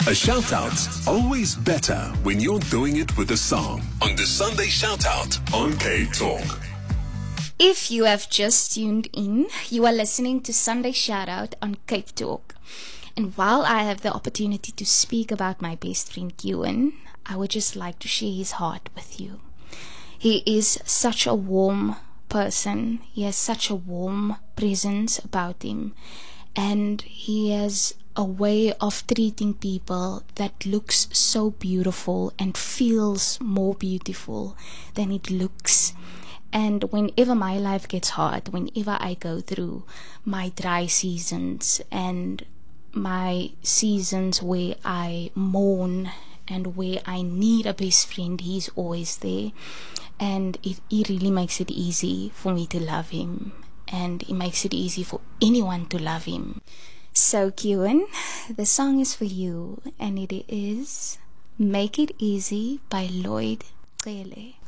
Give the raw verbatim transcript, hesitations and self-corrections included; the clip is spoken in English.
A shout-out's always better when you're doing it with a song. On the Sunday Shout-Out on K Talk. If you have just tuned in, you are listening to Sunday Shoutout on Cape Talk. And while I have the opportunity to speak about my best friend Ewan, I would just like to share his heart with you. He is such a warm person. He has such a warm presence about him. And he has a way of treating people that looks so beautiful and feels more beautiful than it looks. And whenever my life gets hard, whenever I go through my dry seasons and my seasons where I mourn and where I need a best friend, he's always there. And it, it really makes it easy for me to love him. And it makes it easy for anyone to love him. So, Ewan, the song is for you. And it is Make It Easy by Lloyd Cele.